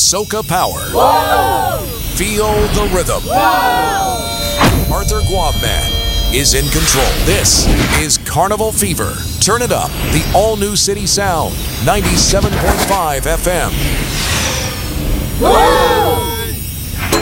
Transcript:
Soca Power. Whoa! Feel the rhythm. Whoa! Arthur Guavman is in control. This is Carnival Fever. Turn it up. The all-new City Sound, 97.5 FM. Whoa!